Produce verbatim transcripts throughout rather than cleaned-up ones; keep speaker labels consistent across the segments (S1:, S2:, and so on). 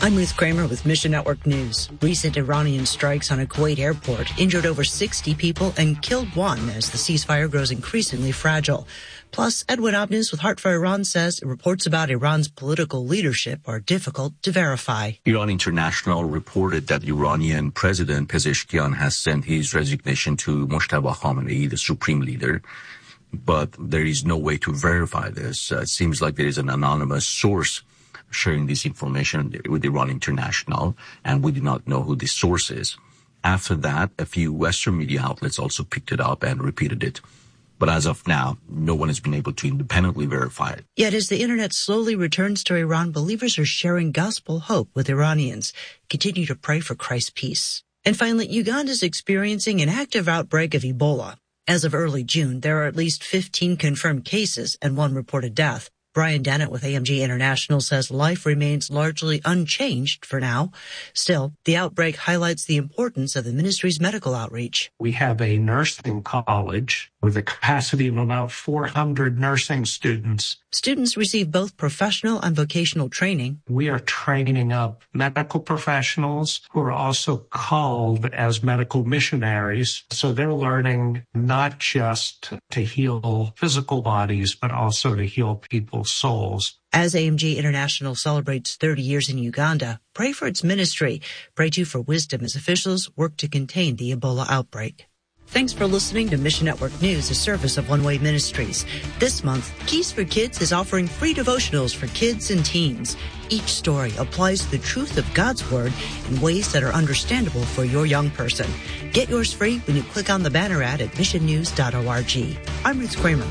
S1: I'm Ruth Kramer with Mission Network News. Recent Iranian strikes on a Kuwait airport injured over sixty people and killed one as the ceasefire grows increasingly fragile. Plus, Edwin Obnes with Heart for Iran says reports about Iran's political leadership are difficult to verify.
S2: Iran International reported that Iranian President Pezeshkian has sent his resignation to Mojtaba Khamenei, the supreme leader. But there is no way to verify this. Uh, it seems like there is an anonymous source sharing this information with Iran International, and we do not know who this source is. After that, a few Western media outlets also picked it up and repeated it. But as of now, no one has been able to independently verify it.
S1: Yet as the internet slowly returns to Iran, believers are sharing gospel hope with Iranians. Continue to pray for Christ's peace. And finally, Uganda is experiencing an active outbreak of Ebola. As of early June, there are at least fifteen confirmed cases and one reported death. Brian Dennett with A M G International says life remains largely unchanged for now. Still, the outbreak highlights the importance of the ministry's medical outreach.
S3: We have a nursing college with a capacity of about four hundred nursing students.
S1: Students receive both professional and vocational training.
S3: We are training up medical professionals who are also called as medical missionaries. So they're learning not just to heal physical bodies, but also to heal people's souls.
S1: As A M G International celebrates thirty years in Uganda, pray for its ministry. Pray too for wisdom as officials work to contain the Ebola outbreak. Thanks for listening to Mission Network News, a service of One Way Ministries. This month, Keys for Kids is offering free devotionals for kids and teens. Each story applies the truth of God's Word in ways that are understandable for your young person. Get yours free when you click on the banner ad at mission news dot org. I'm Ruth Kramer.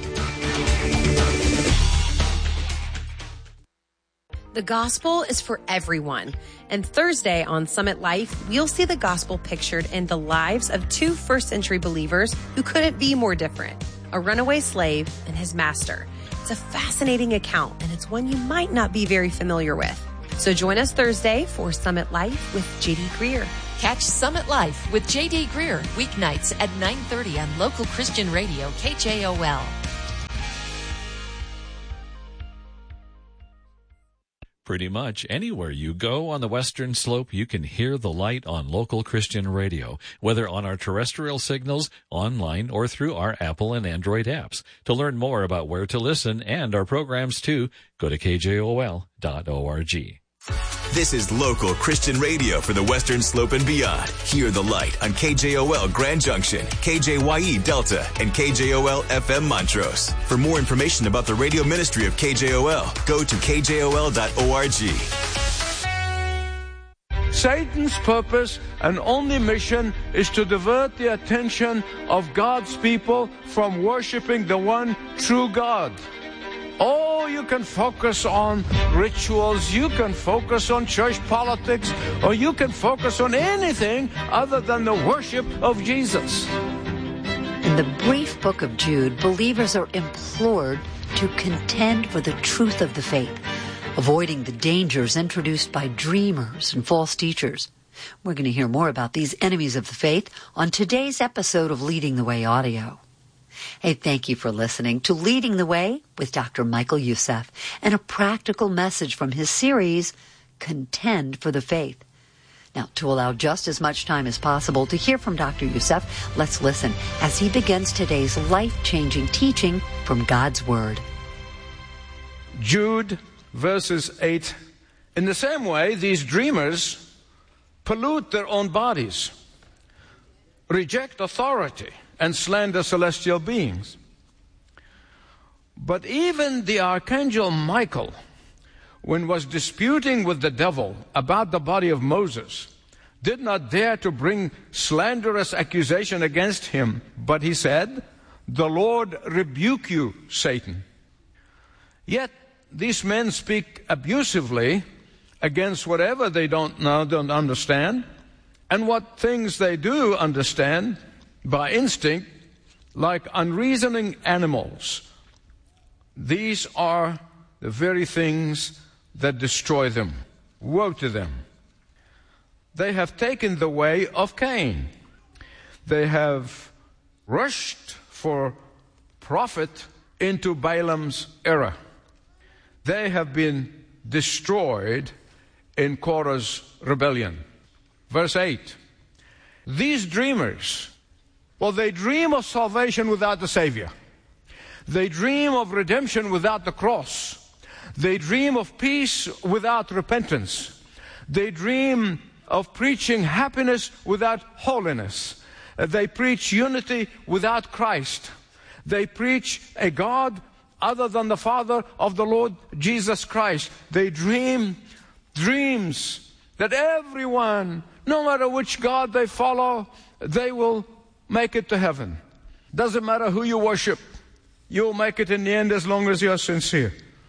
S4: The gospel is for everyone. And Thursday on Summit Life, we'll see the gospel pictured in the lives of two first century believers who couldn't be more different, a runaway slave and his master. It's a fascinating account, and it's one you might not be very familiar with. So join us Thursday for Summit Life with J D Greer.
S5: Catch Summit Life with J D Greer weeknights at nine thirty on local Christian radio K J O L.
S6: Pretty much anywhere you go on the Western Slope, you can hear the light on local Christian radio, whether on our terrestrial signals, online, or through our Apple and Android apps. To learn more about where to listen and our programs too, go to K J O L dot org.
S7: This is local Christian radio for the Western Slope and beyond. Hear the light on K J O L Grand Junction, K J Y E Delta, and K J O L F M Montrose. For more information about the radio ministry of K J O L, go to K J O L dot org.
S8: Satan's purpose and only mission is to divert the attention of God's people from worshiping the one true God. Oh, you can focus on rituals, you can focus on church politics, or you can focus on anything other than the worship of Jesus.
S9: In the brief book of Jude, believers are implored to contend for the truth of the faith, avoiding the dangers introduced by dreamers and false teachers. We're going to hear more about these enemies of the faith on today's episode of Leading the Way Audio. Hey, thank you for listening to Leading the Way with Doctor Michael Youssef and a practical message from his series, Contend for the Faith. Now, to allow just as much time as possible to hear from Doctor Youssef, let's listen as he begins today's life-changing teaching from God's Word.
S8: Jude, verses eight. In the same way, these dreamers pollute their own bodies, reject authority, and slander celestial beings. But even the archangel Michael, when was disputing with the devil about the body of Moses, did not dare to bring slanderous accusation against him, but he said, "The Lord rebuke you, Satan." Yet these men speak abusively against whatever they don't know, don't understand, and what things they do understand by instinct, like unreasoning animals. These are the very things that destroy them. Woe to them. They have taken the way of Cain. They have rushed for profit into Balaam's error. They have been destroyed in Korah's rebellion. Verse eight. These dreamers, well, they dream of salvation without the Savior. They dream of redemption without the cross. They dream of peace without repentance. They dream of preaching happiness without holiness. They preach unity without Christ. They preach a God other than the Father of the Lord Jesus Christ. They dream dreams that everyone, no matter which God they follow, they will make it to heaven. Doesn't matter who you worship, you'll make it in the end as long as you're sincere.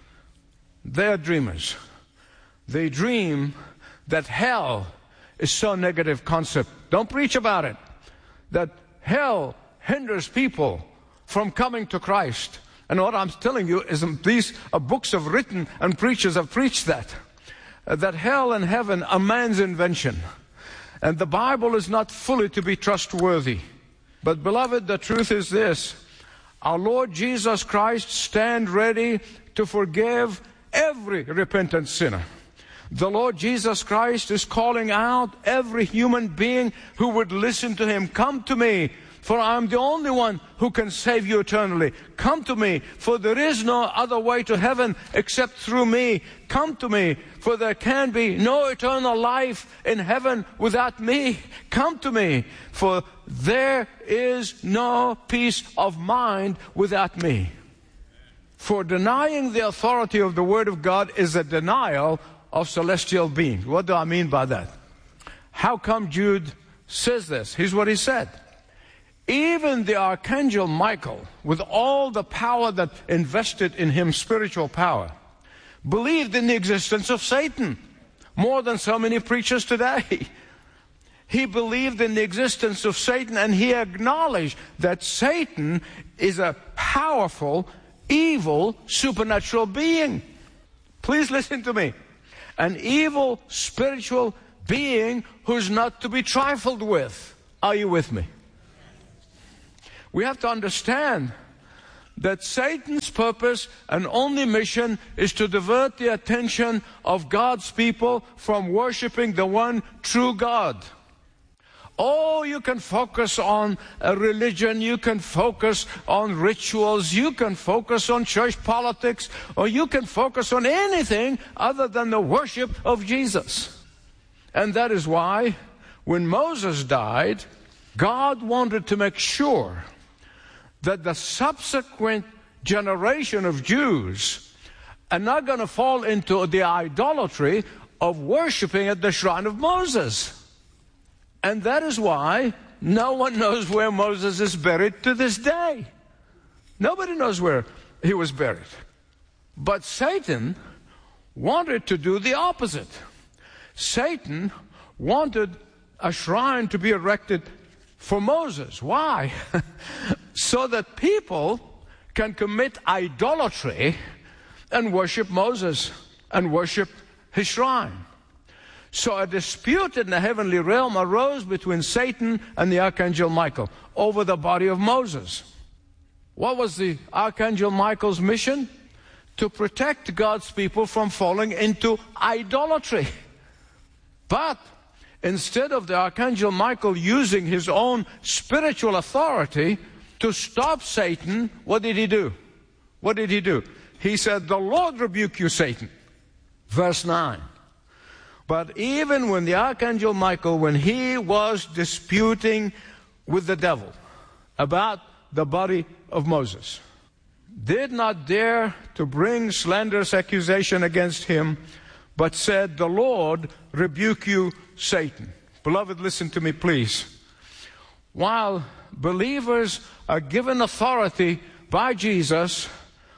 S8: They're dreamers. They dream that hell is so negative concept. Don't preach about it. That hell hinders people from coming to Christ. And what I'm telling you is these are books have written and preachers have preached that. Uh, that hell and heaven are man's invention. And the Bible is not fully to be trustworthy. But beloved, the truth is this. Our Lord Jesus Christ stands ready to forgive every repentant sinner. The Lord Jesus Christ is calling out every human being who would listen to Him. Come to me, for I am the only one who can save you eternally. Come to me, for there is no other way to heaven except through me. Come to me, for there can be no eternal life in heaven without me. Come to me, for there is no peace of mind without me. For denying the authority of the Word of God is a denial of celestial beings. What do I mean by that? How come Jude says this? Here's what he said. Even the Archangel Michael, with all the power that invested in him, spiritual power, believed in the existence of Satan more than so many preachers today. He believed in the existence of Satan, and he acknowledged that Satan is a powerful, evil, supernatural being. Please listen to me. An evil, spiritual being who's not to be trifled with. Are you with me? We have to understand that Satan's purpose and only mission is to divert the attention of God's people from worshiping the one true God. Oh, you can focus on a religion, you can focus on rituals, you can focus on church politics, or you can focus on anything other than the worship of Jesus. And that is why when Moses died, God wanted to make sure that the subsequent generation of Jews are not going to fall into the idolatry of worshiping at the shrine of Moses. And that is why no one knows where Moses is buried to this day. Nobody knows where he was buried. But Satan wanted to do the opposite. Satan wanted a shrine to be erected for Moses. Why? So that people can commit idolatry and worship Moses and worship his shrine. So a dispute in the heavenly realm arose between Satan and the Archangel Michael over the body of Moses. What was the Archangel Michael's mission? To protect God's people from falling into idolatry. But instead of the Archangel Michael using his own spiritual authority to stop Satan, what did he do? What did he do? He said, "The Lord rebuke you, Satan." Verse nine. But even when the Archangel Michael, when he was disputing with the devil about the body of Moses, did not dare to bring slanderous accusation against him, but said, "The Lord rebuke you, Satan." Beloved, listen to me, please. While believers are given authority by Jesus,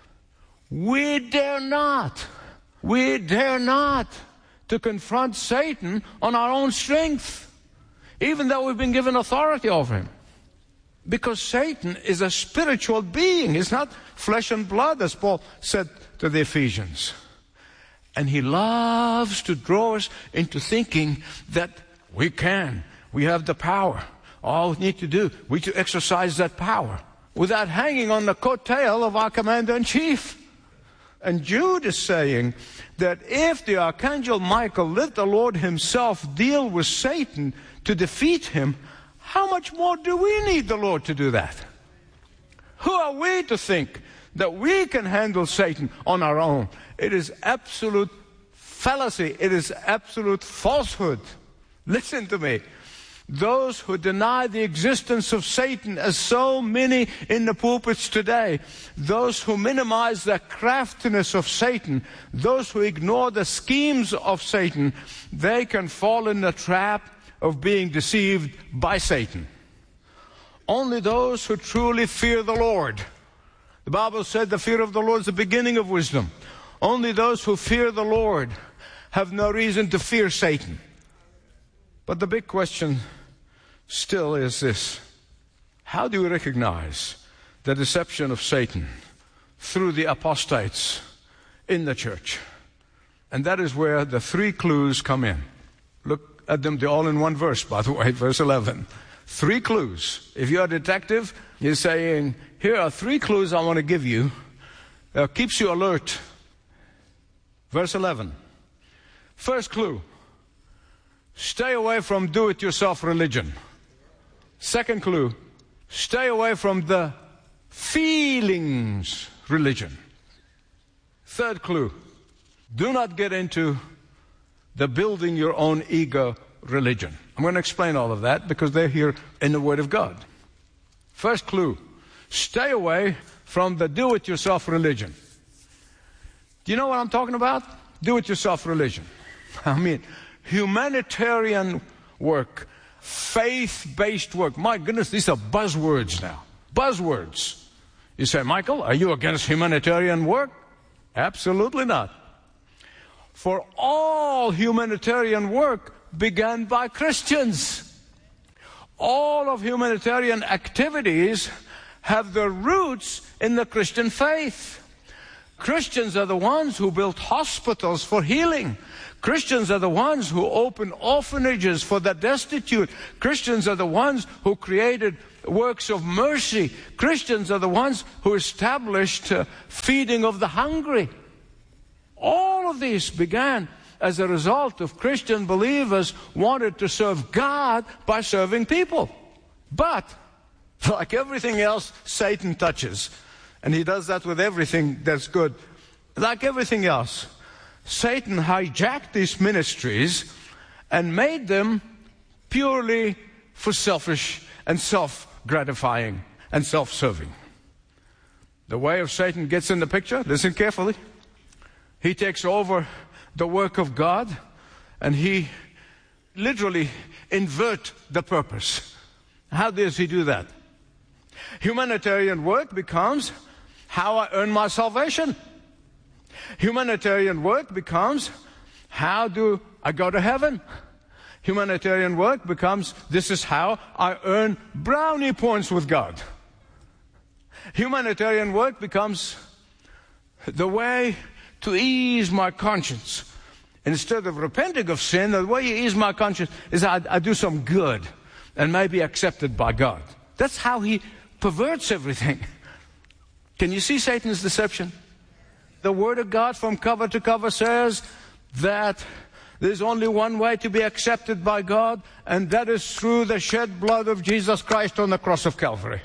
S8: we dare not, we dare not to confront Satan on our own strength, even though we've been given authority over him. Because Satan is a spiritual being. He's not flesh and blood, as Paul said to the Ephesians. And he loves to draw us into thinking that we can, we have the power. All we need to do, we to exercise that power without hanging on the coattail of our commander-in-chief. And Jude is saying that if the Archangel Michael let the Lord himself deal with Satan to defeat him, how much more do we need the Lord to do that? Who are we to think that we can handle Satan on our own? It is absolute fallacy. It is absolute falsehood. Listen to me. Those who deny the existence of Satan, as so many in the pulpits today, those who minimize the craftiness of Satan, those who ignore the schemes of Satan, they can fall in the trap of being deceived by Satan. Only those who truly fear the Lord. The Bible said the fear of the Lord is the beginning of wisdom. Only those who fear the Lord have no reason to fear Satan. But the big question still is this: how do we recognize the deception of Satan through the apostates in the church? And that is where the three clues come in. Look at them, they're all in one verse, by the way, verse eleven. Three clues. If you're a detective, you're saying, here are three clues I want to give you. Uh, keeps you alert. Verse eleven. First clue. Stay away from do-it-yourself religion. Second clue. Stay away from the feelings religion. Third clue. Do not get into the building your own ego religion. I'm going to explain all of that because they're here in the Word of God. First clue. Stay away from the do-it-yourself religion. Do you know what I'm talking about? Do-it-yourself religion. I mean, humanitarian work, faith-based work. My goodness, these are buzzwords now. Buzzwords. You say, Michael, are you against humanitarian work? Absolutely not. For all humanitarian work began by Christians. All of humanitarian activities have their roots in the Christian faith. Christians are the ones who built hospitals for healing. Christians are the ones who opened orphanages for the destitute. Christians are the ones who created works of mercy. Christians are the ones who established uh, feeding of the hungry. All of these began as a result of Christian believers wanted to serve God by serving people. But, like everything else, Satan touches. And he does that with everything that's good. Like everything else, Satan hijacked these ministries and made them purely for selfish and self-gratifying and self-serving. The way of Satan gets in the picture, listen carefully. He takes over the work of God and he literally invert the purpose. How does he do that? Humanitarian work becomes how I earn my salvation. Humanitarian work becomes how do I go to heaven. Humanitarian work becomes this is how I earn brownie points with God. Humanitarian work becomes the way to ease my conscience. Instead of repenting of sin, the way you ease my conscience is I, I do some good and may be accepted by God. That's how he perverts everything. Can you see Satan's deception? The Word of God from cover to cover says that there's only one way to be accepted by God, and that is through the shed blood of Jesus Christ on the cross of Calvary.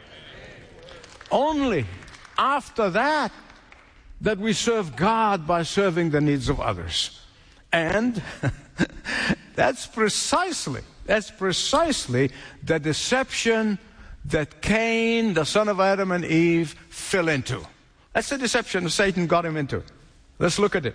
S8: Only after that that we serve God by serving the needs of others. And that's precisely, that's precisely the deception that Cain, the son of Adam and Eve, fell into. That's the deception Satan got him into. Let's look at it.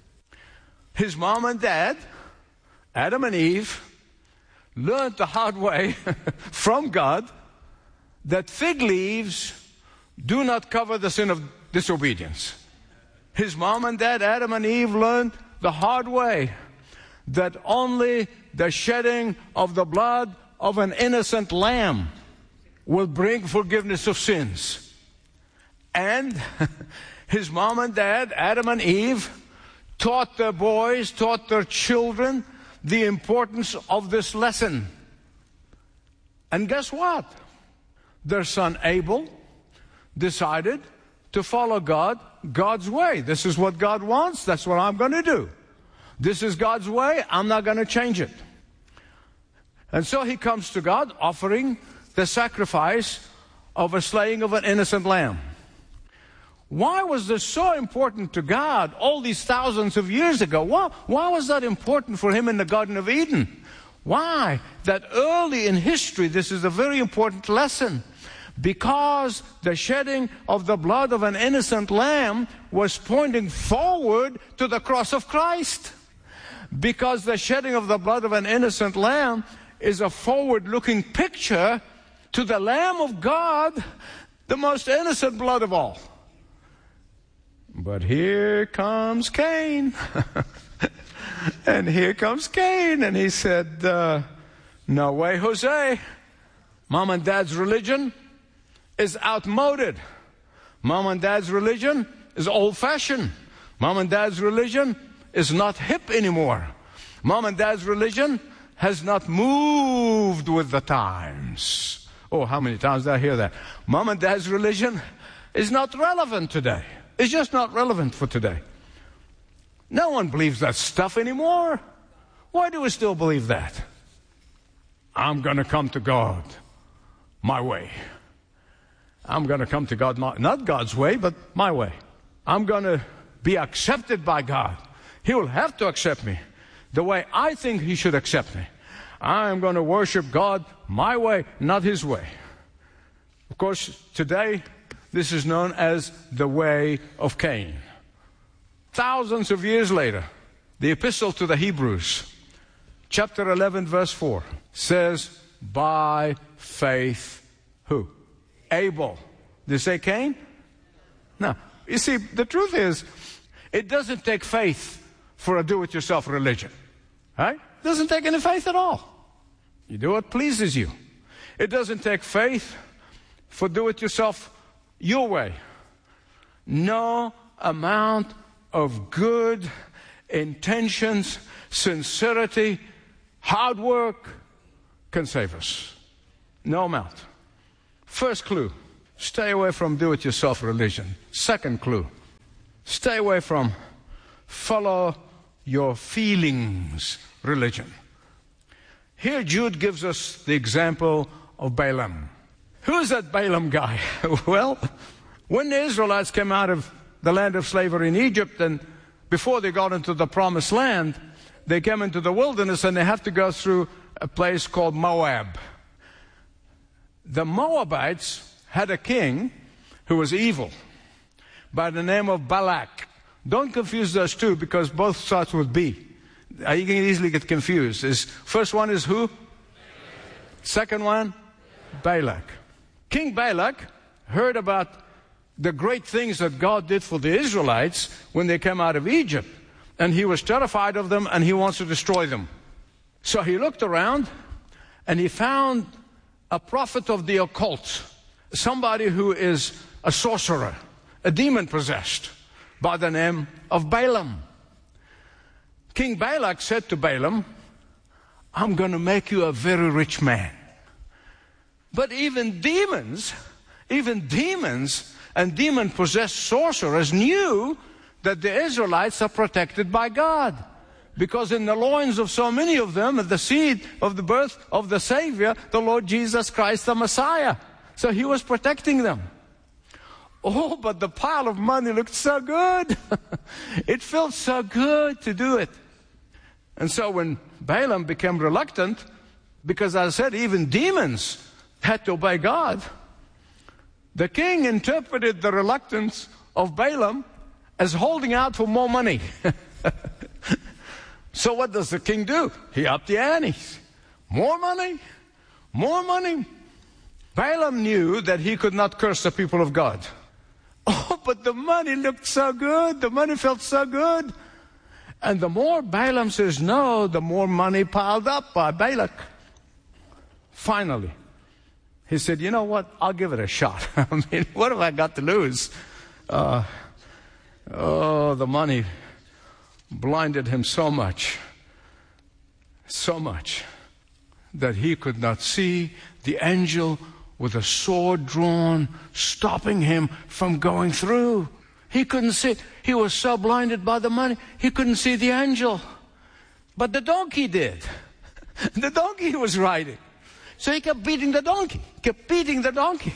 S8: His mom and dad, Adam and Eve, learned the hard way from God that fig leaves do not cover the sin of disobedience. His mom and dad, Adam and Eve, learned the hard way that only the shedding of the blood of an innocent lamb will bring forgiveness of sins. And his mom and dad, Adam and Eve, taught their boys, taught their children the importance of this lesson. And guess what? Their son Abel decided to follow God God's way. This is what God wants. That's what I'm going to do. This is God's way. I'm not going to change it. And so he comes to God offering the sacrifice of a slaying of an innocent lamb. Why was this so important to God all these thousands of years ago? Why, why was that important for him in the Garden of Eden? Why? That early in history, this is a very important lesson. Because the shedding of the blood of an innocent lamb was pointing forward to the cross of Christ. Because the shedding of the blood of an innocent lamb is a forward-looking picture to the Lamb of God, the most innocent blood of all. But here comes Cain. And here comes Cain. And he said, uh, no way, Jose. Mom and Dad's religion is outmoded. Mom and Dad's religion is old-fashioned. Mom and Dad's religion is not hip anymore. Mom and Dad's religion has not moved with the times. Oh, how many times did I hear that? Mom and Dad's religion is not relevant today. It's just not relevant for today. No one believes that stuff anymore. Why do we still believe that? I'm going to come to God my way. I'm going to come to God, my, not God's way, but my way. I'm going to be accepted by God. He will have to accept me the way I think He should accept me. I'm going to worship God my way, not His way. Of course, today, this is known as the way of Cain. Thousands of years later, the Epistle to the Hebrews, chapter eleven, verse four, says, by faith, who? Abel. Did it say Cain? No. You see, the truth is, it doesn't take faith for a do-it-yourself religion. Right? It doesn't take any faith at all. You do what pleases you. It doesn't take faith for do-it-yourself your way. No amount of good intentions, sincerity, hard work can save us. No amount. First clue, stay away from do-it-yourself religion. Second clue, stay away from follow your feelings religion. Here Jude gives us the example of Balaam. Who is that Balaam guy? Well, when the Israelites came out of the land of slavery in Egypt, and before they got into the promised land, they came into the wilderness and they have to go through a place called Moab. The Moabites had a king who was evil by the name of Balak. Don't confuse those two because both starts with B. You can easily get confused. Is first one is who? Second one? Balak. King Balak heard about the great things that God did for the Israelites when they came out of Egypt. And he was terrified of them and he wants to destroy them. So he looked around and he found a prophet of the occult, somebody who is a sorcerer, a demon possessed, by the name of Balaam. King Balak said to Balaam, I'm going to make you a very rich man. But even demons, even demons and demon-possessed sorcerers knew that the Israelites are protected by God. Because in the loins of so many of them, the seed of the birth of the Savior, the Lord Jesus Christ, the Messiah. So He was protecting them. Oh, but the pile of money looked so good. It felt so good to do it. And so when Balaam became reluctant, because as I said, even demons had to obey God, the king interpreted the reluctance of Balaam as holding out for more money. So what does the king do? He upped the antes. More money, more money. Balaam knew that he could not curse the people of God. Oh, but the money looked so good. The money felt so good. And the more Balaam says no, the more money piled up by Balak. Finally, he said, you know what? I'll give it a shot. I mean, what have I got to lose? Uh, oh, the money blinded him so much, so much, that he could not see the angel with a sword drawn, stopping him from going through. He couldn't see. He was so blinded by the money, he couldn't see the angel. But the donkey did. The donkey he was riding. So he kept beating the donkey, kept beating the donkey.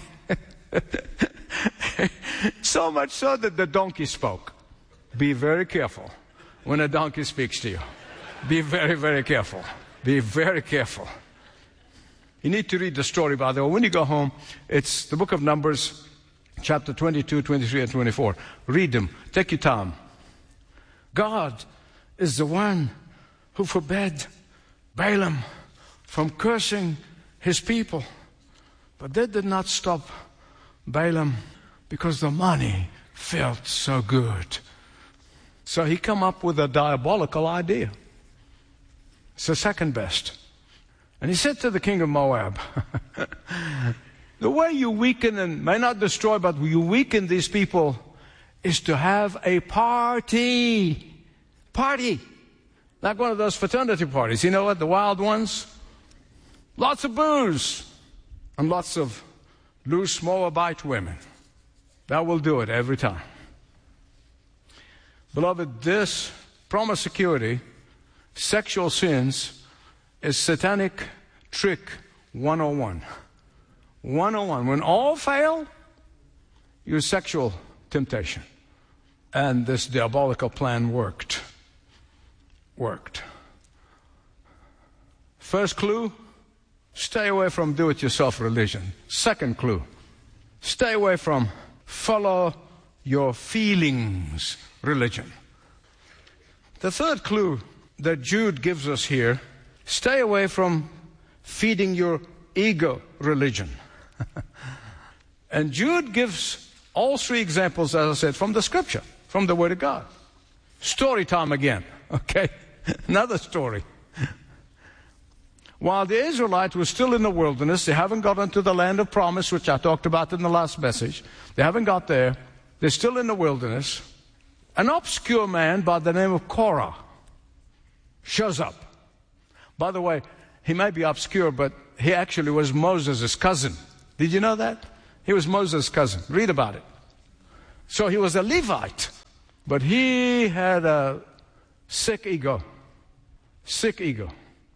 S8: So much so that the donkey spoke. Be very careful when a donkey speaks to you. Be very, very careful. Be very careful. You need to read the story, by the way. When you go home, it's the book of Numbers, chapter twenty-two, twenty-three, and twenty-four. Read them. Take your time. God is the one who forbade Balaam from cursing his people. But that did not stop Balaam because the money felt so good. So he come up with a diabolical idea. It's the second best. And he said to the king of Moab, the way you weaken and may not destroy, but you weaken these people is to have a party. Party. Like one of those fraternity parties. You know what? The wild ones. Lots of booze. And lots of loose Moabite women. That will do it every time. Beloved, this promiscuity, sexual sins, is satanic trick one oh one. one oh one. When all fail, use sexual temptation. And this diabolical plan worked. Worked. First clue, stay away from do-it-yourself religion. Second clue, stay away from follow your feelings religion. The third clue that Jude gives us here, stay away from feeding your ego religion. And Jude gives all three examples, as I said, from the scripture, from the Word of God. Story time again, okay? Another story. While the Israelites were still in the wilderness, they haven't got into the land of promise, which I talked about in the last message. They haven't got there. They're still in the wilderness. An obscure man by the name of Korah shows up. By the way, he may be obscure, but he actually was Moses' cousin. Did you know that? He was Moses' cousin. Read about it. So he was a Levite, but he had a sick ego. Sick ego.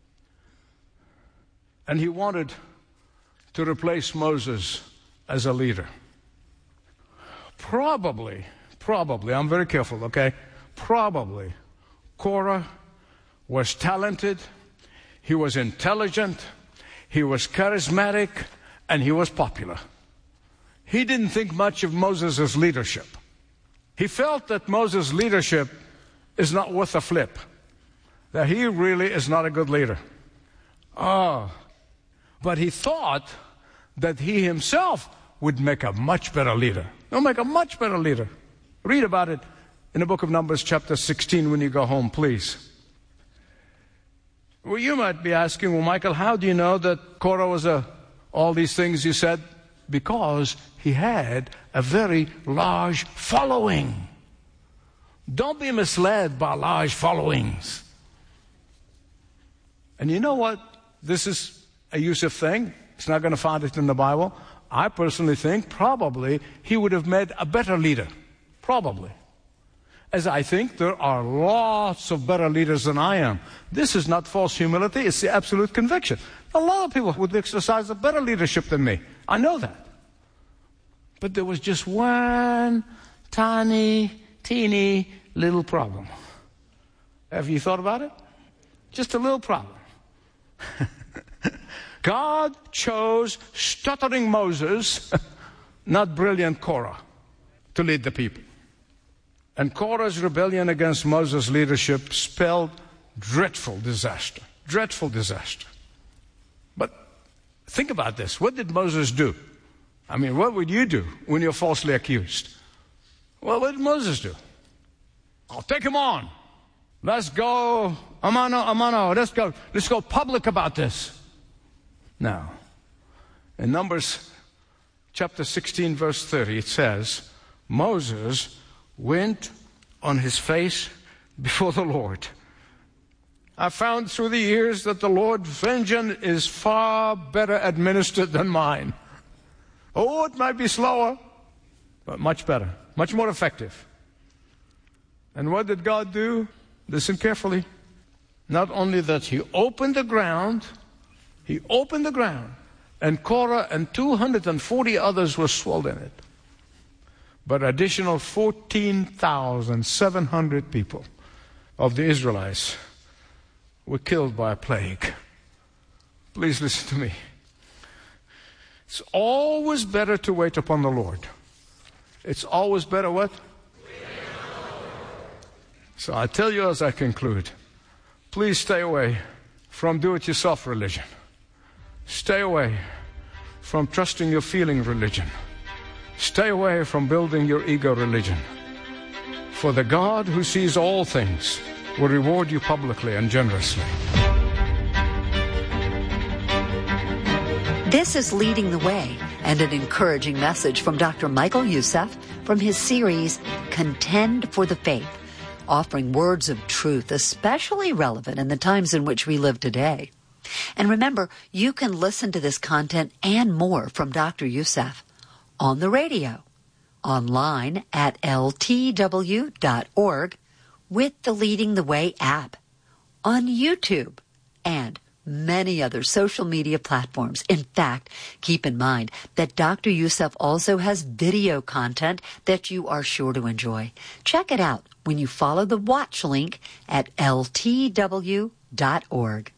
S8: And he wanted to replace Moses as a leader. Probably, probably, I'm very careful, okay? Probably, Korah was talented, he was intelligent, he was charismatic, and he was popular. He didn't think much of Moses' leadership. He felt that Moses' leadership is not worth a flip, that he really is not a good leader. Oh, but he thought that he himself would make a much better leader. He'll make a much better leader. Read about it in the book of Numbers chapter sixteen when you go home, please. Well, you might be asking, well, Michael, how do you know that Korah was a, all these things you said? Because he had a very large following. Don't be misled by large followings. And you know what? This is a Yusuf thing. It's not going to find it in the Bible. I personally think probably he would have made a better leader. Probably. As I think there are lots of better leaders than I am. This is not false humility, it's the absolute conviction. A lot of people would exercise a better leadership than me. I know that. But there was just one tiny, teeny little problem. Have you thought about it? Just a little problem. God chose stuttering Moses, not brilliant Korah, to lead the people. And Korah's rebellion against Moses' leadership spelled dreadful disaster. Dreadful disaster. But think about this. What did Moses do? I mean, what would you do when you're falsely accused? Well, what did Moses do? I'll take him on. Let's go, amano, amano, let's go, let's go public about this. Now, in Numbers chapter sixteen, verse thirty, it says, Moses went on his face before the Lord. I found through the years that the Lord's vengeance is far better administered than mine. Oh, it might be slower, but much better, much more effective. And what did God do? Listen carefully. Not only that he opened the ground, he opened the ground, and Korah and two hundred forty others were swallowed in it. But additional fourteen thousand seven hundred people of the Israelites were killed by a plague. Please listen to me. It's always better to wait upon the Lord. It's always better what? So I tell you as I conclude, please stay away from do-it-yourself religion. Stay away from trusting your feeling religion. Stay away from building your ego religion. For the God who sees all things will reward you publicly and generously.
S9: This is Leading the Way, and an encouraging message from Doctor Michael Youssef from his series, Contend for the Faith, offering words of truth, especially relevant in the times in which we live today. And remember, you can listen to this content and more from Doctor Youssef on the radio, online at L T W dot org, with the Leading the Way app, on YouTube, and many other social media platforms. In fact, keep in mind that Doctor Youssef also has video content that you are sure to enjoy. Check it out when you follow the watch link at L T W dot org.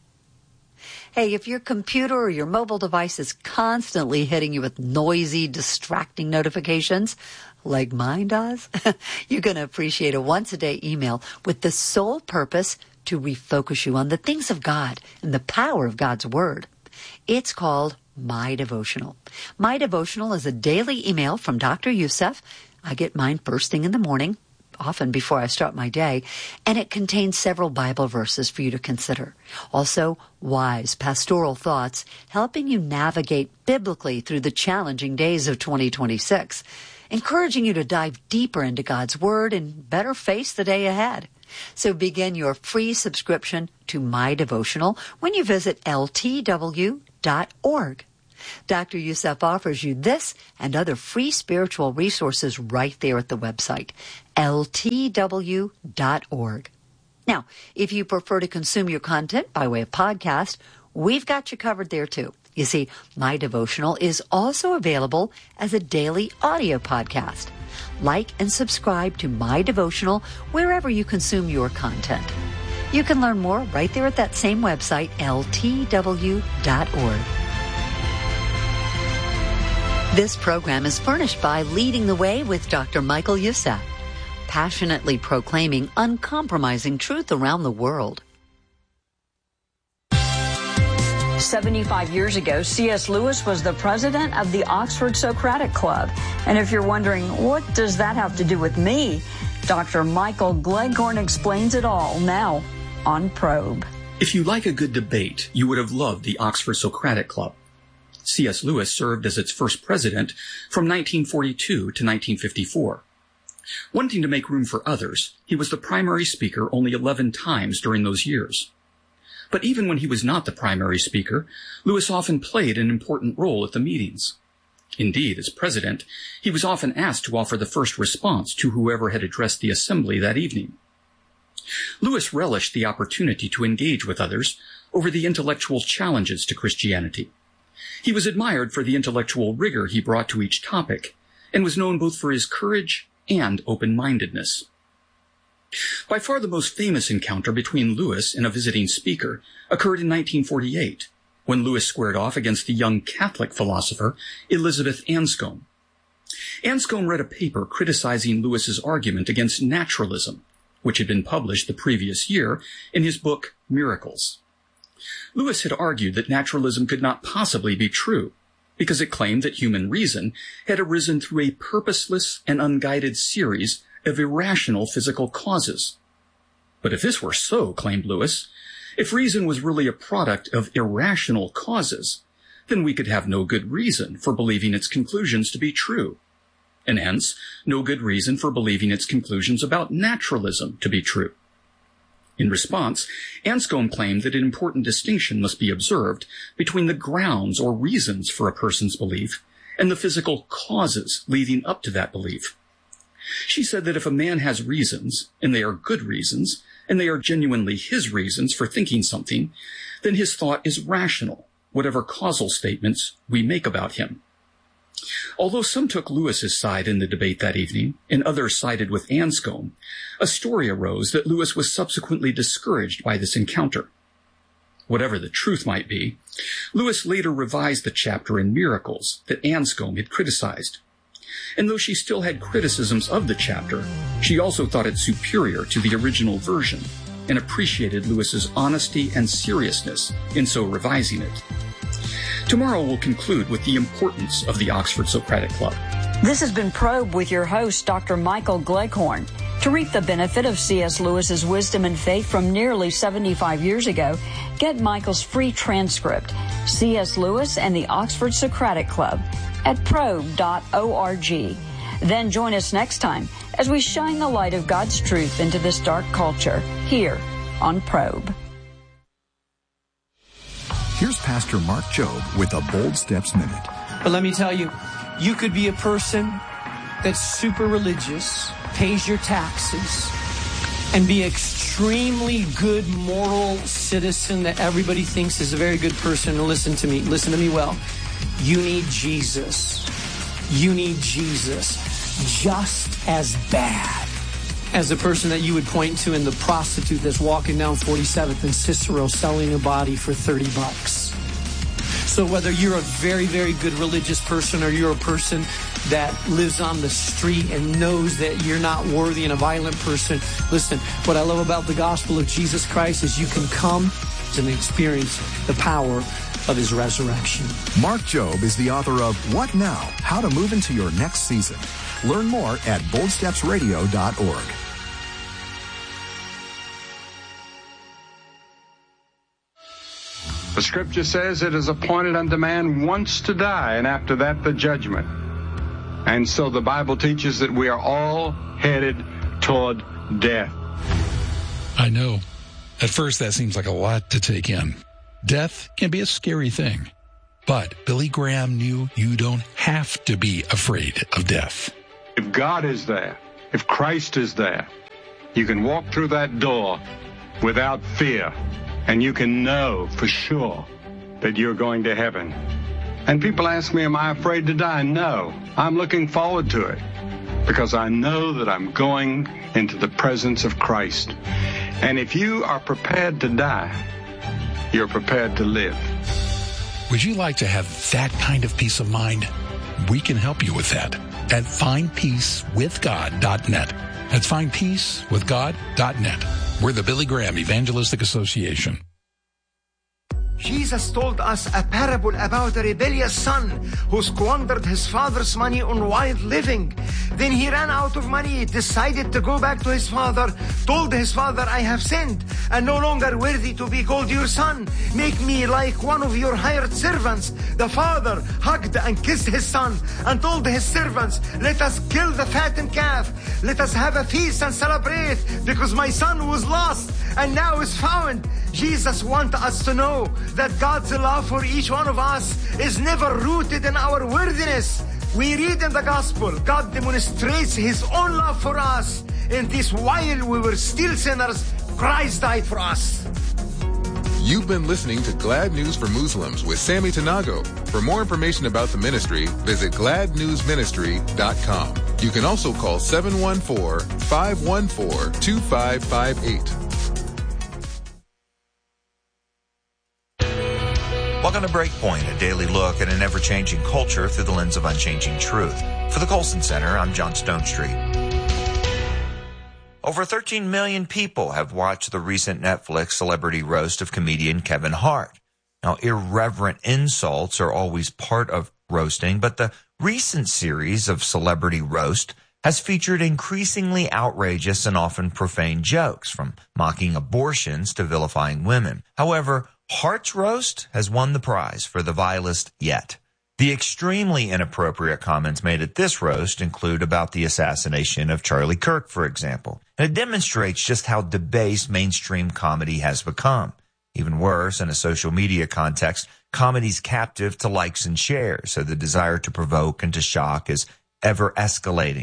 S9: Hey, if your computer or your mobile device is constantly hitting you with noisy, distracting notifications, like mine does, you're going to appreciate a once-a-day email with the sole purpose to refocus you on the things of God and the power of God's Word. It's called My Devotional. My Devotional is a daily email from Doctor Youssef. I get mine first thing in the morning, often before I start my day, and it contains several Bible verses for you to consider. Also, wise pastoral thoughts helping you navigate biblically through the challenging days of twenty twenty-six, encouraging you to dive deeper into God's Word and better face the day ahead. So begin your free subscription to My Devotional when you visit L T W dot org. Doctor Youssef offers you this and other free spiritual resources right there at the website, L T W dot org. Now, if you prefer to consume your content by way of podcast, we've got you covered there too. You see, My Devotional is also available as a daily audio podcast. Like and subscribe to My Devotional wherever you consume your content. You can learn more right there at that same website, L T W dot org. This program is furnished by Leading the Way with Doctor Michael Youssef, passionately proclaiming uncompromising truth around the world.
S10: seventy-five years ago, C S Lewis was the president of the Oxford Socratic Club. And if you're wondering, what does that have to do with me? Doctor Michael Gleghorn explains it all now on Probe.
S11: If you like a good debate, you would have loved the Oxford Socratic Club. C S Lewis served as its first president from nineteen forty-two to nineteen fifty-four. Wanting to make room for others, he was the primary speaker only eleven times during those years. But even when he was not the primary speaker, Lewis often played an important role at the meetings. Indeed, as president, he was often asked to offer the first response to whoever had addressed the assembly that evening. Lewis relished the opportunity to engage with others over the intellectual challenges to Christianity. He was admired for the intellectual rigor he brought to each topic, and was known both for his courage and open-mindedness. By far the most famous encounter between Lewis and a visiting speaker occurred in nineteen forty-eight, when Lewis squared off against the young Catholic philosopher Elizabeth Anscombe. Anscombe read a paper criticizing Lewis's argument against naturalism, which had been published the previous year in his book Miracles. Lewis had argued that naturalism could not possibly be true, because it claimed that human reason had arisen through a purposeless and unguided series of irrational physical causes. But if this were so, claimed Lewis, if reason was really a product of irrational causes, then we could have no good reason for believing its conclusions to be true, and hence no good reason for believing its conclusions about naturalism to be true. In response, Anscombe claimed that an important distinction must be observed between the grounds or reasons for a person's belief and the physical causes leading up to that belief. She said that if a man has reasons, and they are good reasons, and they are genuinely his reasons for thinking something, then his thought is rational, whatever causal statements we make about him. Although some took Lewis's side in the debate that evening, and others sided with Anscombe, a story arose that Lewis was subsequently discouraged by this encounter. Whatever the truth might be, Lewis later revised the chapter in Miracles that Anscombe had criticized. And though she still had criticisms of the chapter, she also thought it superior to the original version and appreciated Lewis's honesty and seriousness in so revising it. Tomorrow we'll conclude with the importance of the Oxford Socratic Club.
S10: This has been Probe with your host, Doctor Michael Gleghorn. To reap the benefit of C S. Lewis's wisdom and faith from nearly seventy-five years ago, get Michael's free transcript, C S. Lewis and the Oxford Socratic Club, at probe dot org. Then join us next time as we shine the light of God's truth into this dark culture here on Probe.
S12: Here's Pastor Mark Jobe with a Bold Steps Minute.
S13: But let me tell you, you could be a person that's super religious, pays your taxes, and be an extremely good moral citizen that everybody thinks is a very good person. And listen to me, listen to me well. You need Jesus. You need Jesus just as bad as the person that you would point to in the prostitute that's walking down forty-seventh and Cicero selling a body for thirty bucks. So whether you're a very, very good religious person or you're a person that lives on the street and knows that you're not worthy and a violent person, listen, what I love about the gospel of Jesus Christ is you can come and experience the power of his resurrection.
S12: Mark Jobe is the author of What Now? How to Move Into Your Next Season. Learn more at bold steps radio dot org.
S14: The scripture says it is appointed unto man once to die, and after that the judgment. And so the Bible teaches that we are all headed toward death.
S15: I know. At first that seems like a lot to take in. Death can be a scary thing. But Billy Graham knew you don't have to be afraid of death.
S14: If God is there, if Christ is there, you can walk through that door without fear, and you can know for sure that you're going to heaven. And people ask me, am I afraid to die? No, I'm looking forward to it because I know that I'm going into the presence of Christ. And if you are prepared to die, you're prepared to live.
S15: Would you like to have that kind of peace of mind? We can help you with that at find peace with god dot net. That's find peace with god dot net. We're the Billy Graham Evangelistic Association.
S16: Jesus told us a parable about a rebellious son who squandered his father's money on wild living. Then he ran out of money, decided to go back to his father, told his father, I have sinned and no longer worthy to be called your son. Make me like one of your hired servants. The father hugged and kissed his son and told his servants, let us kill the fattened calf. Let us have a feast and celebrate because my son was lost and now is found. Jesus wants us to know that God's love for each one of us is never rooted in our worthiness. We read in the gospel, God demonstrates his own love for us. In this while we were still sinners, Christ died for us.
S17: You've been listening to Glad News for Muslims with Sammy Tanago. For more information about the ministry, visit glad news ministry dot com. You can also call seven one four, five one four, two five five eight.
S18: Welcome to Breakpoint, a daily look at an ever-changing culture through the lens of unchanging truth. For the Colson Center, I'm John Stonestreet. Over thirteen million people have watched the recent Netflix celebrity roast of comedian Kevin Hart. Now, irreverent insults are always part of roasting, but the recent series of celebrity roast has featured increasingly outrageous and often profane jokes, from mocking abortions to vilifying women. However, Hart's roast has won the prize for the vilest yet. The extremely inappropriate comments made at this roast include about the assassination of Charlie Kirk, for example. And it demonstrates just how debased mainstream comedy has become. Even worse, in a social media context, comedy's captive to likes and shares, so the desire to provoke and to shock is ever escalating.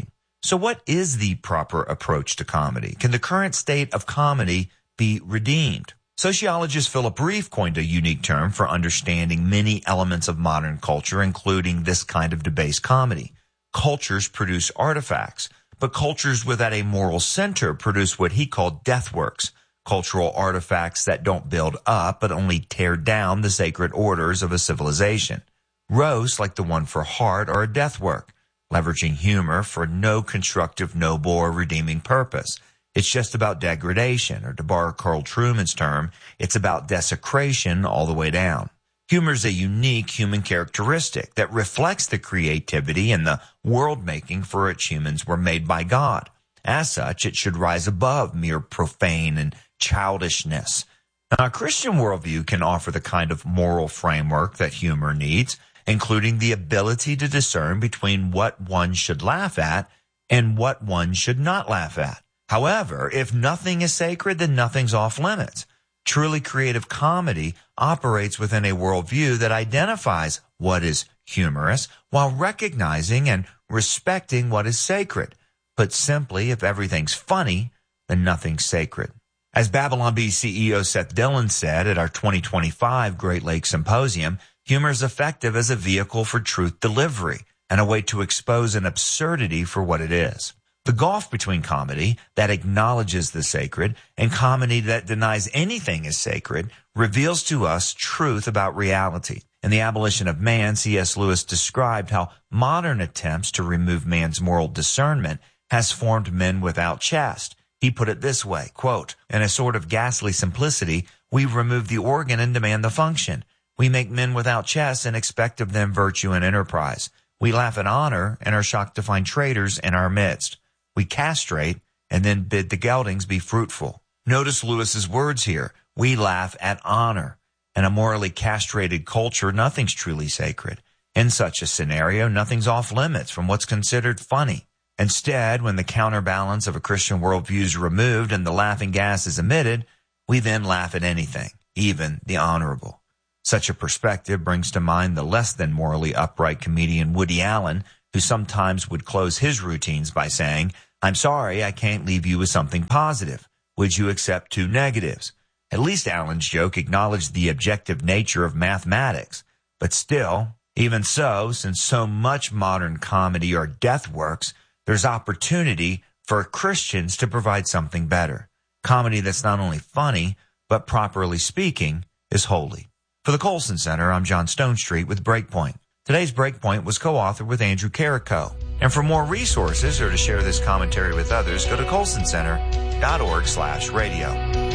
S18: So what is the proper approach to comedy? Can the current state of comedy be redeemed? Sociologist Philip Reeve coined a unique term for understanding many elements of modern culture, including this kind of debased comedy. Cultures produce artifacts, but cultures without a moral center produce what he called death works, cultural artifacts that don't build up but only tear down the sacred orders of a civilization. Roasts, like the one for Hart, are a death work, leveraging humor for no constructive, noble, or redeeming purpose. It's just about degradation, or to borrow Carl Trueman's term, it's about desecration all the way down. Humor is a unique human characteristic that reflects the creativity and the world-making for which humans were made by God. As such, it should rise above mere profane and childishness. Now, a Christian worldview can offer the kind of moral framework that humor needs, including the ability to discern between what one should laugh at and what one should not laugh at. However, if nothing is sacred, then nothing's off limits. Truly creative comedy operates within a worldview that identifies what is humorous while recognizing and respecting what is sacred. Put simply, if everything's funny, then nothing's sacred. As Babylon Bee C E O Seth Dillon said at our twenty twenty-five Great Lakes Symposium, humor is effective as a vehicle for truth delivery and a way to expose an absurdity for what it is. The gulf between comedy that acknowledges the sacred and comedy that denies anything is sacred reveals to us truth about reality. In The Abolition of Man, C S Lewis described how modern attempts to remove man's moral discernment has formed men without chest. He put it this way, quote, in a sort of ghastly simplicity, we remove the organ and demand the function. We make men without chest and expect of them virtue and enterprise. We laugh at honor and are shocked to find traitors in our midst. We castrate and then bid the geldings be fruitful. Notice Lewis's words here. We laugh at honor. In a morally castrated culture, nothing's truly sacred. In such a scenario, nothing's off limits from what's considered funny. Instead, when the counterbalance of a Christian worldview is removed and the laughing gas is emitted, we then laugh at anything, even the honorable. Such a perspective brings to mind the less than morally upright comedian Woody Allen, who sometimes would close his routines by saying, I'm sorry, I can't leave you with something positive. Would you accept two negatives? At least Allen's joke acknowledged the objective nature of mathematics. But still, even so, since so much modern comedy are death works, there's opportunity for Christians to provide something better. Comedy that's not only funny, but properly speaking, is holy. For the Colson Center, I'm John Stonestreet with Breakpoint. Today's Breakpoint was co-authored with Andrew Carrico. And for more resources or to share this commentary with others, go to colson center dot org slash radio.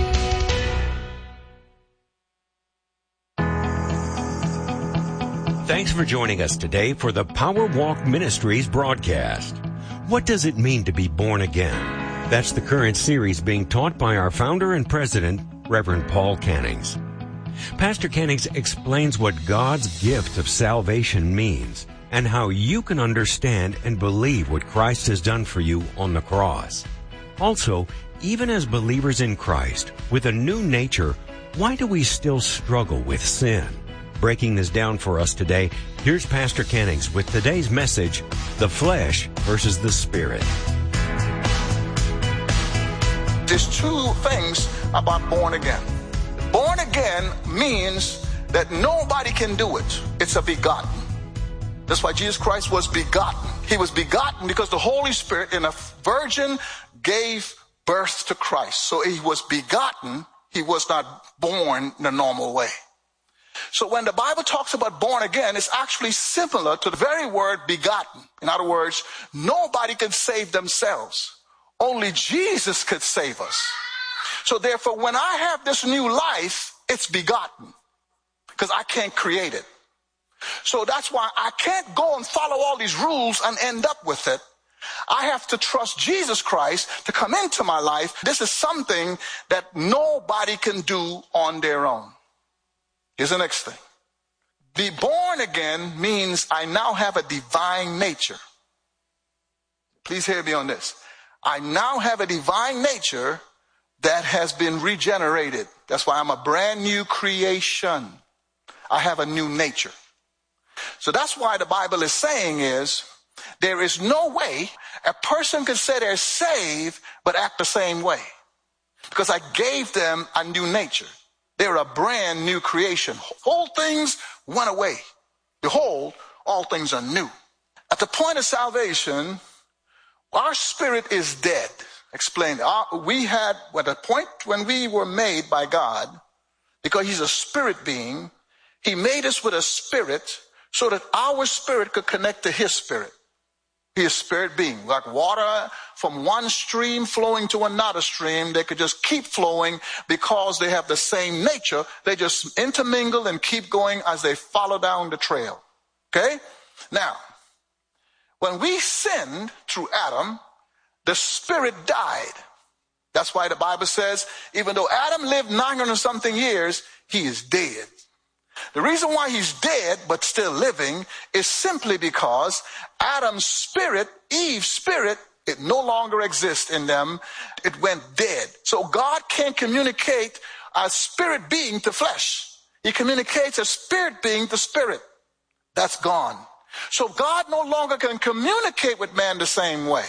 S19: Thanks for joining us today for the Power Walk Ministries broadcast. What does it mean to be born again? That's the current series being taught by our founder and president, Reverend Paul Cannings. Pastor Cannings explains what God's gift of salvation means and how you can understand and believe what Christ has done for you on the cross. Also, even as believers in Christ, with a new nature, why do we still struggle with sin? Breaking this down for us today, here's Pastor Cannings with today's message, The Flesh versus the Spirit.
S20: There's two things about born again. Born again means that nobody can do it. It's a begotten. That's why Jesus Christ was begotten. He was begotten because the Holy Spirit in a virgin gave birth to Christ. So he was begotten. He was not born the normal way. So when the Bible talks about born again, it's actually similar to the very word begotten. In other words, nobody can save themselves. Only Jesus could save us. So therefore, when I have this new life, it's begotten because I can't create it. So that's why I can't go and follow all these rules and end up with it. I have to trust Jesus Christ to come into my life. This is something that nobody can do on their own. Here's the next thing. Be born again means I now have a divine nature. Please hear me on this. I now have a divine nature that has been regenerated. That's why I'm a brand new creation. I have a new nature. So that's why the Bible is saying is, There is no way a person can say they're saved but act the same way, because I gave them a new nature. They're a brand new creation. Old things went away. Behold, all things are new. At the point of salvation, our spirit is dead. Explained. We had, at the point when we were made by God, because he's a spirit being, he made us with a spirit so that our spirit could connect to his spirit. He is spirit being. Like water from one stream flowing to another stream, they could just keep flowing because they have the same nature. They just intermingle and keep going as they follow down the trail. Okay? Now, when we sinned through Adam, the spirit died. That's why the Bible says, even though Adam lived nine hundred something years, he is dead. The reason why he's dead but still living is simply because Adam's spirit, Eve's spirit, it no longer exists in them. It went dead. So God can't communicate a spirit being to flesh. He communicates a spirit being to spirit. That's gone. So God no longer can communicate with man the same way.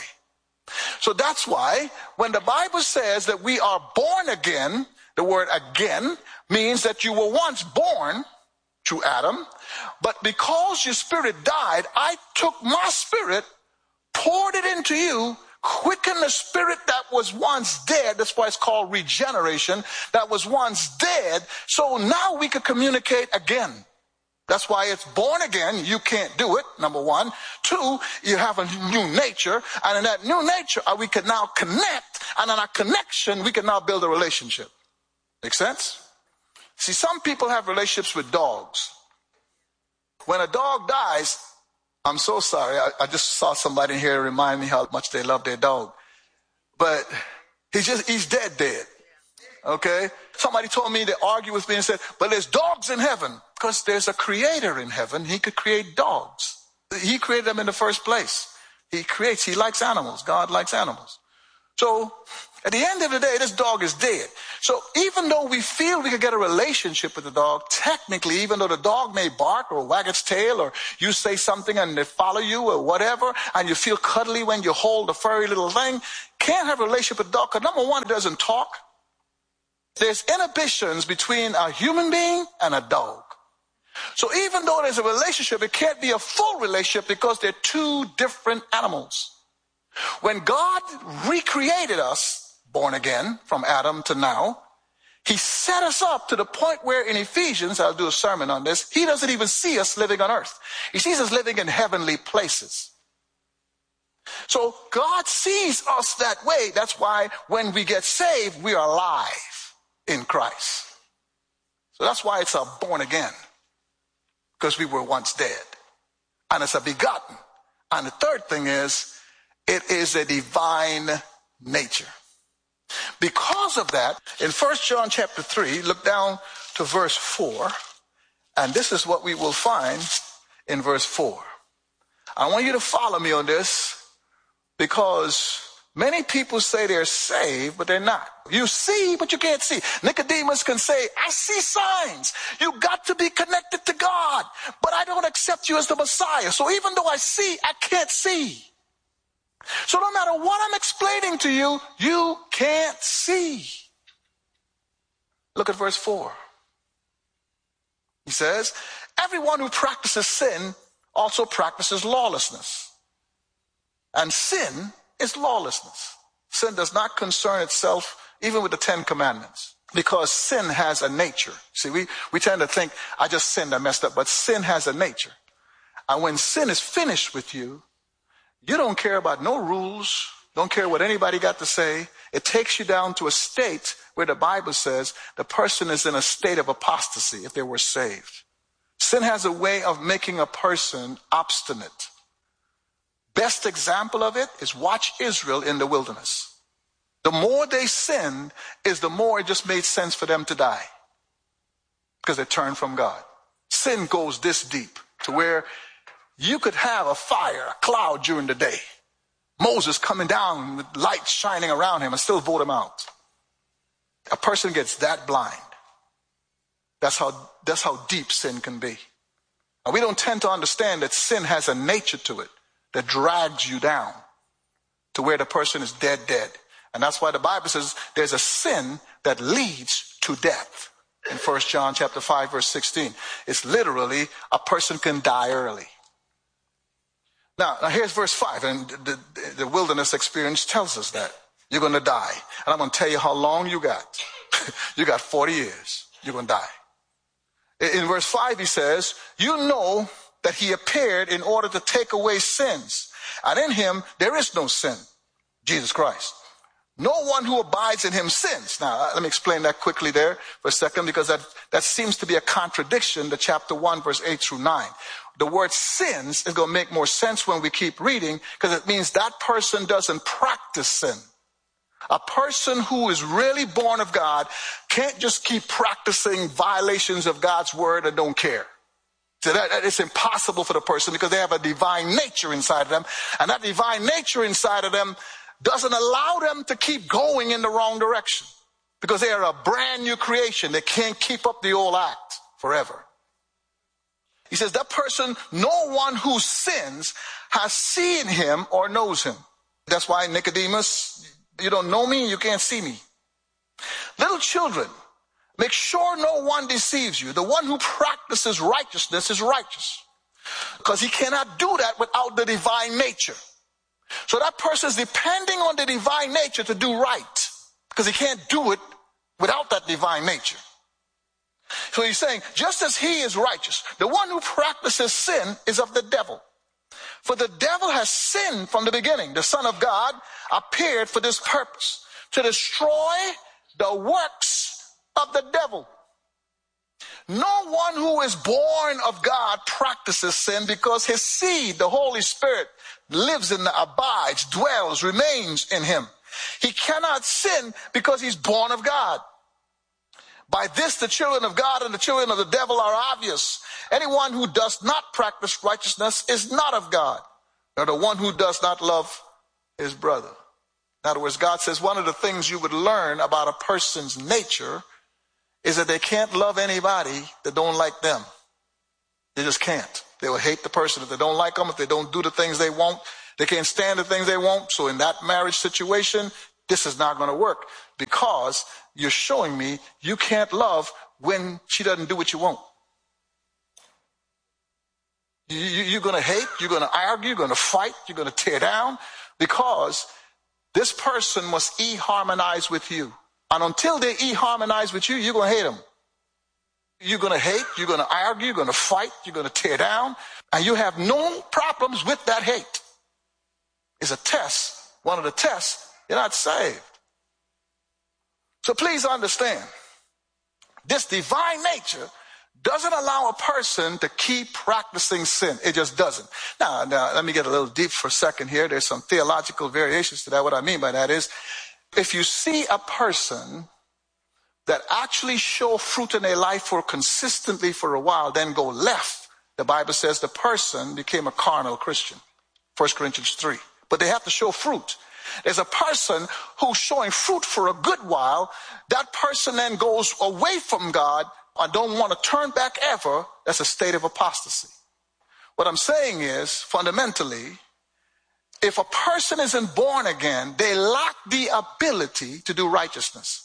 S20: So that's why when the Bible says that we are born again, the word again means that you were once born through Adam, but because your spirit died, I took my spirit, poured it into you, quickened the spirit that was once dead. That's why it's called regeneration, that was once dead. So now we could communicate again. That's why it's born again. You can't do it, number one. Two, you have a new nature. And in that new nature, we can now connect. And in our connection, we can now build a relationship. Make sense? See, some people have relationships with dogs. When a dog dies, I'm so sorry. I, I just saw somebody in here remind me how much they love their dog. But he's just, he's dead, dead. Okay? Somebody told me, they argue with me and said, but there's dogs in heaven. Because there's a creator in heaven. He could create dogs. He created them in the first place. He creates, he likes animals. God likes animals. So at the end of the day, this dog is dead. So even though we feel we could get a relationship with the dog, technically, even though the dog may bark or wag its tail, or you say something and they follow you or whatever, and you feel cuddly when you hold the furry little thing, can't have a relationship with the dog because number one, it doesn't talk. There's inhibitions between a human being and a dog. So even though there's a relationship, it can't be a full relationship because they're two different animals. When God recreated us, born again, from Adam to now, he set us up to the point where in Ephesians, I'll do a sermon on this, he doesn't even see us living on earth. He sees us living in heavenly places. So God sees us that way. That's why when we get saved, we are alive in Christ. So that's why it's a born again. Because we were once dead. And it's a begotten. And the third thing is, it is a divine nature. Because of that, in First John chapter three, look down to verse four. And this is what we will find in verse four. I want you to follow me on this, because many people say they're saved, but they're not. You see, but you can't see. Nicodemus can say, I see signs. You got to be connected to God, but I don't accept you as the Messiah. So even though I see, I can't see. So no matter what I'm explaining to you, you can't see. Look at verse four. He says, everyone who practices sin also practices lawlessness. And sin is lawlessness. Sin does not concern itself even with the Ten Commandments, because sin has a nature. See, we, we tend to think, I just sinned, I messed up, but sin has a nature. And when sin is finished with you, you don't care about no rules, don't care what anybody got to say. It takes you down to a state where the Bible says the person is in a state of apostasy if they were saved. Sin has a way of making a person obstinate. Best example of it is watch Israel in the wilderness. The more they sinned is the more it just made sense for them to die, because they turned from God. Sin goes this deep to where you could have a fire, a cloud during the day. Moses coming down with light shining around him and still vote him out. A person gets that blind. That's how, that's how deep sin can be. And we don't tend to understand that sin has a nature to it. that drags you down to where the person is dead, dead. And that's why the Bible says there's a sin that leads to death. In First John chapter five, verse sixteen, it's literally a person can die early. Now, now here's verse five, and the, the, the wilderness experience tells us that you're going to die. And I'm going to tell you how long you got. You got forty years. You're going to die. In verse five, he says, you know that he appeared in order to take away sins. And in him, there is no sin. Jesus Christ. No one who abides in him sins. Now, let me explain that quickly there for a second, because that, that seems to be a contradiction to chapter one, verse eight through nine. The word sins is going to make more sense when we keep reading, because it means that person doesn't practice sin. A person who is really born of God can't just keep practicing violations of God's word and don't care. So that, that it's impossible for the person, because they have a divine nature inside of them. And that divine nature inside of them doesn't allow them to keep going in the wrong direction, because they are a brand new creation. They can't keep up the old act forever. He says that person, no one who sins has seen him or knows him. That's why Nicodemus, you don't know me, you can't see me. Little children, make sure no one deceives you. The one who practices righteousness is righteous, because he cannot do that without the divine nature. So that person is depending on the divine nature to do right, because he can't do it without that divine nature. So he's saying, just as he is righteous, the one who practices sin is of the devil. For the devil has sinned from the beginning. The Son of God appeared for this purpose, to destroy the works of the devil. No one who is born of God practices sin, because his seed, the Holy Spirit, lives in the, abides, dwells, remains in him. He cannot sin because he's born of God. By this, the children of God and the children of the devil are obvious. Anyone who does not practice righteousness is not of God, nor the one who does not love his brother. In other words, God says one of the things you would learn about a person's nature is that they can't love anybody that don't like them. They just can't. They will hate the person if they don't like them, if they don't do the things they want. They can't stand the things they want. So in that marriage situation, this is not going to work, because you're showing me you can't love when she doesn't do what you want. You, you, you're going to hate, you're going to argue, you're going to fight, you're going to tear down, because this person must e-harmonize with you. And until they e-harmonize with you, you're going to hate them. You're going to hate, you're going to argue, you're going to fight, you're going to tear down, and you have no problems with that hate. It's a test. One of the tests, you're not saved. So please understand, this divine nature doesn't allow a person to keep practicing sin. It just doesn't. Now, now, let me get a little deep for a second here. There's some theological variations to that. What I mean by that is, if you see a person that actually show fruit in their life for consistently for a while, then go left, the Bible says the person became a carnal Christian. First Corinthians three. But they have to show fruit. There's a person who's showing fruit for a good while. That person then goes away from God and don't want to turn back ever. That's a state of apostasy. What I'm saying is, fundamentally, if a person isn't born again, they lack the ability to do righteousness.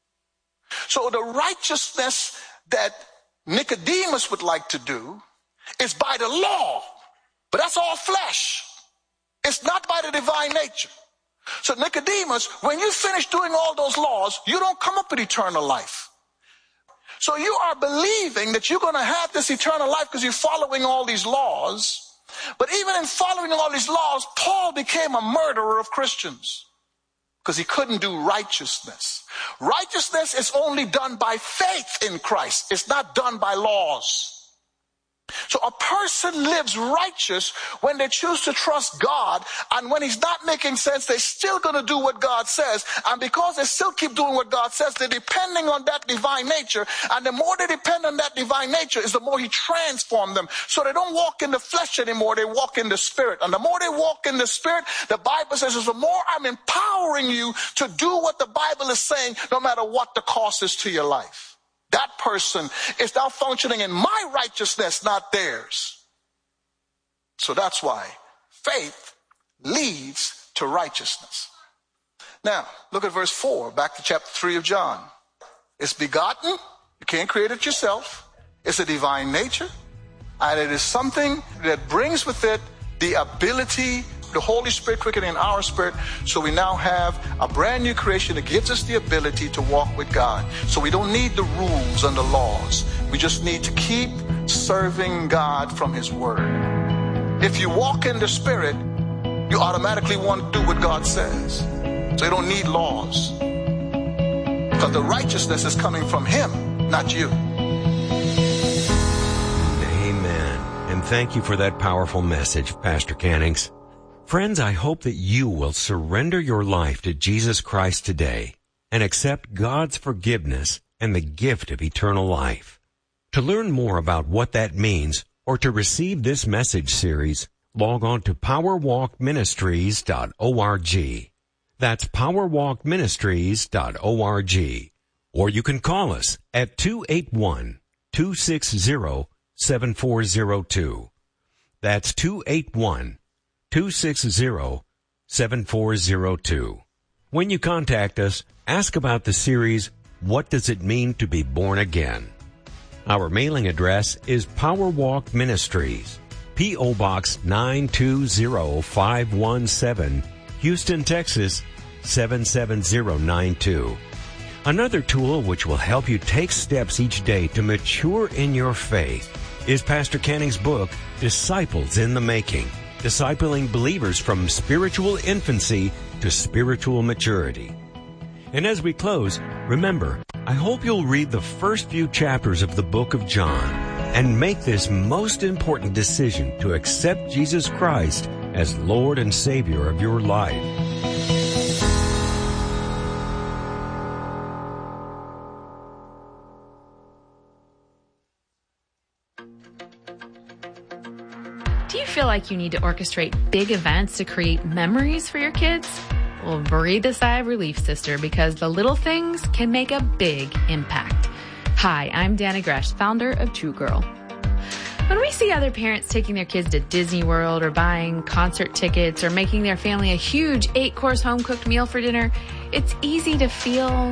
S20: So the righteousness that Nicodemus would like to do is by the law, but that's all flesh. It's not by the divine nature. So Nicodemus, when you finish doing all those laws, you don't come up with eternal life. So you are believing that you're going to have this eternal life because you're following all these laws. But even in following all these laws, Paul became a murderer of Christians because he couldn't do righteousness. Righteousness is only done by faith in Christ. It's not done by laws. So a person lives righteous when they choose to trust God, and when he's not making sense, they're still going to do what God says. And because they still keep doing what God says, they're depending on that divine nature. And the more they depend on that divine nature is the more he transforms them. So they don't walk in the flesh anymore, they walk in the spirit. And the more they walk in the spirit, the Bible says, is the more I'm empowering you to do what the Bible is saying, no matter what the cost is to your life. That person is now functioning in my righteousness, not theirs. So that's why Faith leads to righteousness. Now, look at verse four, back to chapter three of John. It's begotten. You can't create it yourself. It's a divine nature. And it is something that brings with it the ability, the Holy Spirit quickening our spirit. So we now have a brand new creation that gives us the ability to walk with God. So we don't need the rules and the laws. We just need to keep serving God from his word. If you walk in the Spirit, you automatically want to do what God says. So you don't need laws. Because the righteousness is coming from him, not you.
S19: Amen. And thank you for that powerful message, Pastor Cannings. Friends, I hope that you will surrender your life to Jesus Christ today and accept God's forgiveness and the gift of eternal life. To learn more about what that means or to receive this message series, log on to power walk ministries dot org. That's power walk ministries dot org. Or you can call us at two eight one, two six zero, seven four zero two. That's two eight one, two six zero, seven four zero two. When you contact us, ask about the series, What Does It Mean to Be Born Again? Our mailing address is Power Walk Ministries, P O. Box nine two zero five one seven, Houston, Texas seven seven zero nine two. Another tool which will help you take steps each day to mature in your faith is Pastor Canning's book, Disciples in the Making, discipling believers from spiritual infancy to spiritual maturity. And as we close, remember, I hope you'll read the first few chapters of the book of John and make this most important decision to accept Jesus Christ as Lord and Savior of your life.
S21: Do you feel like you need to orchestrate big events to create memories for your kids? Well, breathe a sigh of relief, sister, because the little things can make a big impact. Hi, I'm Dana Gresh, founder of True Girl. When we see other parents taking their kids to Disney World or buying concert tickets or making their family a huge eight-course home-cooked meal for dinner, it's easy to feel